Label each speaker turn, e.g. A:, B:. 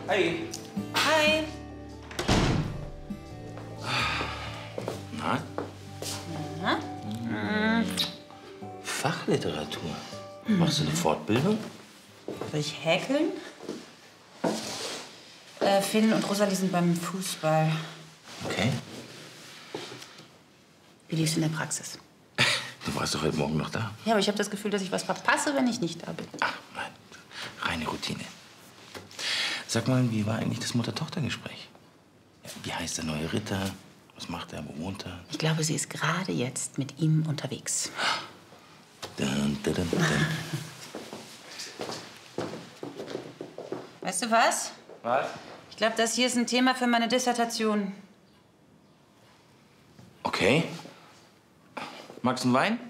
A: Hi.
B: Hi.
A: Na?
B: Na?
A: Fachliteratur. Machst du eine Fortbildung?
B: Soll ich häkeln? Finn und Rosalie sind beim Fußball.
A: Okay.
B: Wie lief's in der Praxis?
A: Du warst doch heute Morgen noch da.
B: Ja, aber ich habe das Gefühl, dass ich was verpasse, wenn ich nicht da bin.
A: Ach, nein. Reine Routine. Sag mal, wie war eigentlich das Mutter-Tochter-Gespräch? Ja, wie heißt der neue Ritter? Was macht er? Wo wohnt er?
B: Ich glaube, sie ist gerade jetzt mit ihm unterwegs.
A: Dun, dun, dun, dun.
B: Weißt du was?
A: Was?
B: Ich glaube, das hier ist ein Thema für meine Dissertation.
A: Okay. Magst du einen Wein?